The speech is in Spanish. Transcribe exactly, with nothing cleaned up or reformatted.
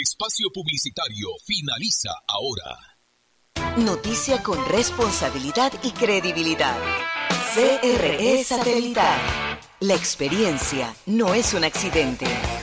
espacio publicitario finaliza ahora. Noticia con responsabilidad y credibilidad. C R E Satelital. La experiencia no es un accidente.